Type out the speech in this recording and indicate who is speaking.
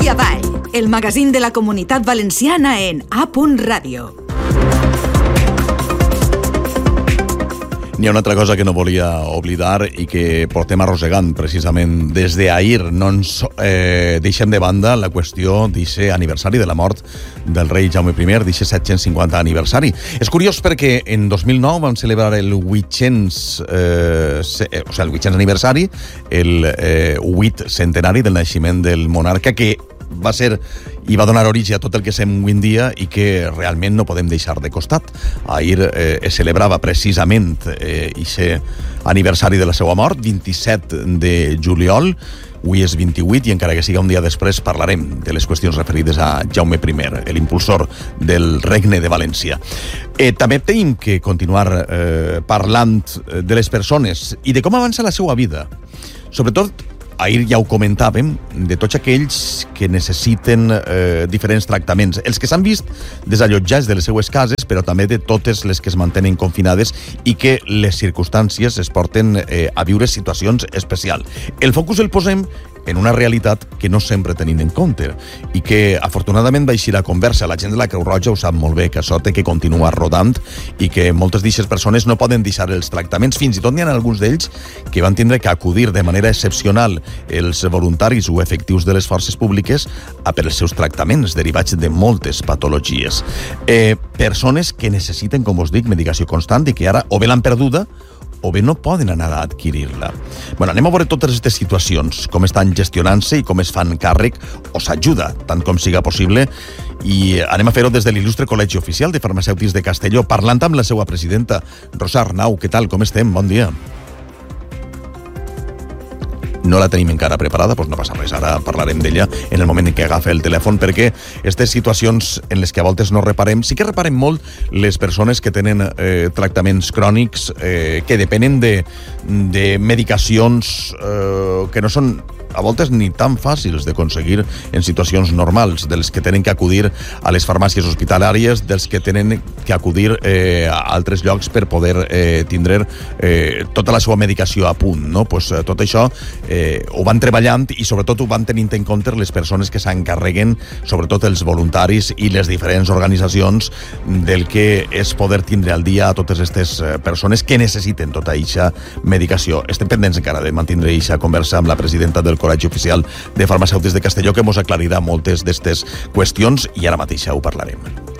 Speaker 1: i avall, el magazín de la Comunitat Valenciana en A.Radio.
Speaker 2: N'hi ha una altra cosa que no volia oblidar i que portem arrossegant precisament des d'ahir. No ens deixem de banda la qüestió d'aquest aniversari de la mort del rei Jaume I, d'aquest 750 aniversari. És curiós perquè en 2009 vam celebrar el 800 aniversari, el 8 centenari del naixement del monarca, que va ser i va donar origen a tot el que som avui en dia i que realment no podem deixar de costat. Ahir es celebrava precisament aquest aniversari de la seva mort, 27 de juliol. Avui és 28 i encara que siga un dia després parlarem de les qüestions referides a Jaume I, l'impulsor del Regne de València. També tenim que continuar parlant de les persones i de com avança la seva vida. Sobretot, ahir ja ho comentàvem, de tots aquells que necessiten diferents tractaments. Els que s'han vist desallotjats de les seues cases, però també de totes les que es mantenen confinades i que les circumstàncies es porten a viure situacions especials. El focus el posem en una realitat que no sempre tenim en compte i que afortunadament va eixir a conversa. La gent de la Creu Roja ho sap molt bé, que això té que continuar rodant i que moltes d'aquestes persones no poden deixar els tractaments. Fins i tot n'hi ha alguns d'ells que van tindre que acudir de manera excepcional els voluntaris o efectius de les forces públiques a per els seus tractaments derivats de moltes patologies. Persones que necessiten, com us dic, medicació constant i que ara o bé l'han perduda o bé no poden anar a adquirir-la. Anem a veure totes aquestes situacions, com estan gestionant-se i com es fan càrrec o s'ajuda, tant com siga possible, i anem a fer-ho des de l'il·lustre Col·legi Oficial de Farmacèutics de Castelló, parlant amb la seva presidenta, Rosa Arnau. Què tal, com estem? Bon dia. No la tenim encara preparada, doncs no passa res, ara parlarem d'ella en el moment en què agafa el telèfon, perquè aquestes situacions en les que a voltes no reparem, sí que reparem molt les persones que tenen tractaments crònics que depenen de medicacions que no són a voltes ni tan fàcils d'aconseguir en situacions normals, dels que tenen que acudir a les farmàcies hospitalàries, dels que tenen que acudir a altres llocs per poder tindre tota la seva medicació a punt, no? Pues, tot això ho van treballant i sobretot ho van tenint en compte les persones que s'encarreguen, sobretot els voluntaris i les diferents organitzacions, del que és poder tindre al dia a totes aquestes persones que necessiten tota aquesta medicació. Estem pendents encara de mantindre aquesta conversa amb la presidenta del Col·legi Oficial de Farmacèutics de Castelló, que ens aclarirà moltes d'aquestes qüestions i ara mateix ho parlarem.